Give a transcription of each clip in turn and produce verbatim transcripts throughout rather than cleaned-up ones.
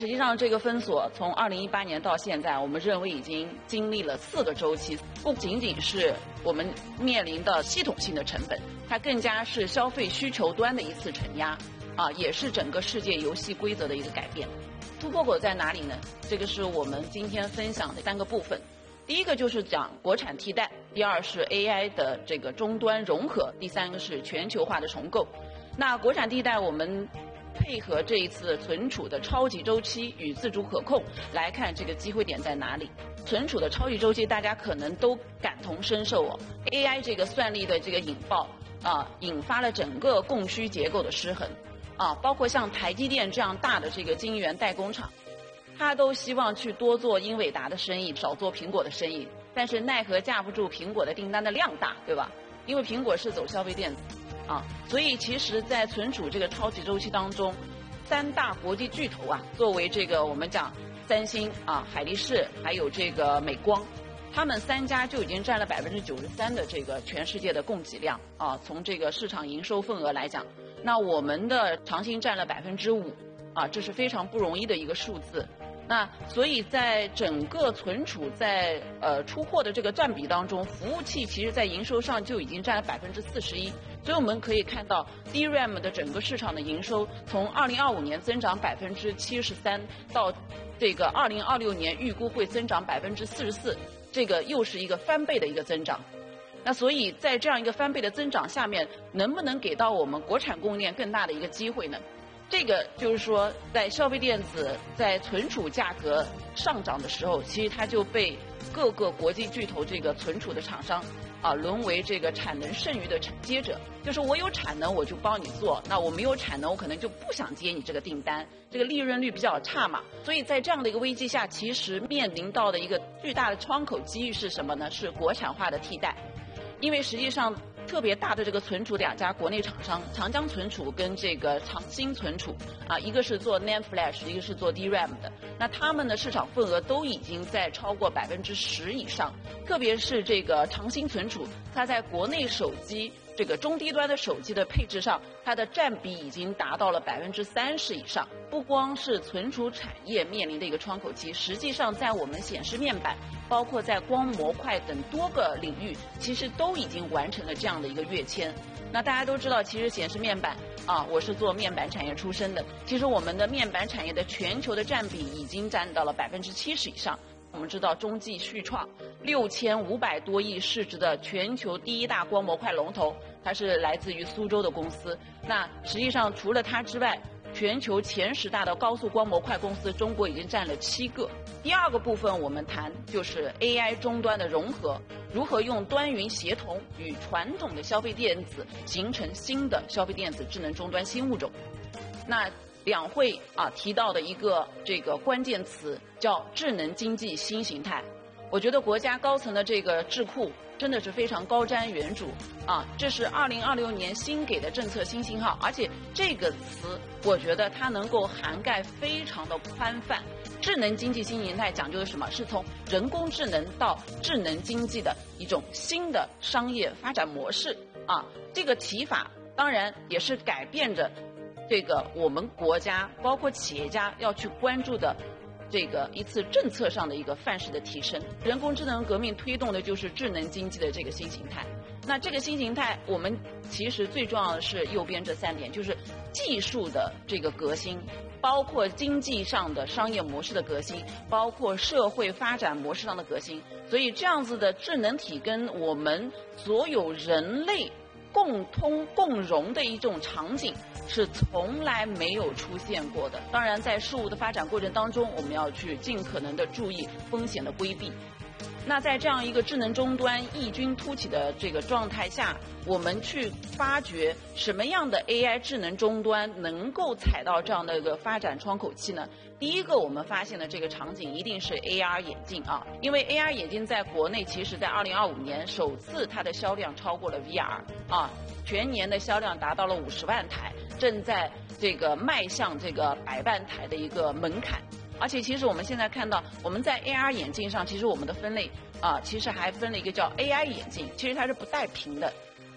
实际上，这个封锁从二零一八年到现在，我们认为已经经历了四个周期，不仅仅是我们面临的系统性的成本，它更加是消费需求端的一次承压，啊，也是整个世界游戏规则的一个改变。突破口在哪里呢？这个是我们今天分享的三个部分。第一个就是讲国产替代，第二是 A I 的这个终端融合，第三个是全球化的重构。那国产替代，我们配合这一次存储的超级周期与自主可控来看这个机会点在哪里。存储的超级周期大家可能都感同身受哦 ，A I 这个算力的这个引爆啊，引发了整个供需结构的失衡啊，包括像台积电这样大的这个晶圆代工厂，他都希望去多做英伟达的生意，少做苹果的生意，但是奈何架不住苹果的订单的量大，对吧？因为苹果是走消费电子。啊，所以其实，在存储这个超级周期当中，三大国际巨头啊，作为这个我们讲三星啊、海力士还有这个美光，他们三家就已经占了百分之九十三的这个全世界的供给量啊。从这个市场营收份额来讲，那我们的长兴占了百分之五啊，这是非常不容易的一个数字。那所以在整个存储在呃出货的这个占比当中，服务器其实在营收上就已经占了百分之四十一。所以我们可以看到 D RAM 的整个市场的营收从二零二五年增长百分之七十三，到这个二零二六年预估会增长百分之四十四，这个又是一个翻倍的一个增长。那所以在这样一个翻倍的增长下面，能不能给到我们国产供应链更大的一个机会呢？这个就是说，在消费电子在存储价格上涨的时候，其实它就被各个国际巨头这个存储的厂商啊，沦为这个产能剩余的承接者。就是我有产能我就帮你做，那我没有产能我可能就不想接你这个订单，这个利润率比较差嘛。所以在这样的一个危机下，其实面临到的一个巨大的窗口机遇是什么呢？是国产化的替代。因为实际上特别大的这个存储两家国内厂商，长江存储跟这个长兴存储啊，一个是做 N A N D Flash， 一个是做 D RAM 的。那他们的市场份额都已经在超过百分之十以上，特别是这个长兴存储，它在国内手机这个中低端的手机的配置上，它的占比已经达到了百分之三十以上。不光是存储产业面临的一个窗口期，实际上在我们显示面板，包括在光模块等多个领域，其实都已经完成了这样的一个跃迁。那大家都知道，其实显示面板啊，我是做面板产业出身的，其实我们的面板产业的全球的占比已经占到了百分之七十以上。我们知道中继续创六千五百多亿市值的全球第一大光模块龙头，它是来自于苏州的公司。那实际上除了它之外，全球前十大的高速光模块公司，中国已经占了七个。第二个部分我们谈就是 A I 终端的融合，如何用端云协同与传统的消费电子形成新的消费电子智能终端新物种。那两会啊提到的一个这个关键词叫智能经济新形态。我觉得国家高层的这个智库真的是非常高瞻远瞩啊！这是二零二六年新给的政策新信号，而且这个词我觉得它能够涵盖非常的宽泛。智能经济新形态讲究的什么？是从人工智能到智能经济的一种新的商业发展模式啊！这个提法当然也是改变着这个我们国家包括企业家要去关注的这个一次政策上的一个范式的提升。人工智能革命推动的就是智能经济的这个新形态。那这个新形态我们其实最重要的是右边这三点，就是技术的这个革新，包括经济上的商业模式的革新，包括社会发展模式上的革新。所以这样子的智能体跟我们所有人类共通共融的一种场景是从来没有出现过的。当然在事物的发展过程当中，我们要去尽可能的注意风险的规避。那在这样一个智能终端异军突起的这个状态下，我们去发掘什么样的 A I 智能终端能够踩到这样的一个发展窗口期呢？第一个我们发现的这个场景一定是 A R 眼镜啊，因为 A R 眼镜在国内其实在二零二五年首次它的销量超过了 V R 啊，全年的销量达到了五十万台，正在这个迈向这个百万台的一个门槛。而且其实我们现在看到，我们在 A R 眼镜上，其实我们的分类啊，其实还分了一个叫 A I 眼镜，其实它是不带屏的。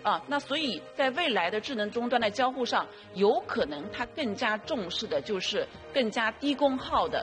啊，那所以在未来的智能终端的交互上，有可能它更加重视的就是更加低功耗的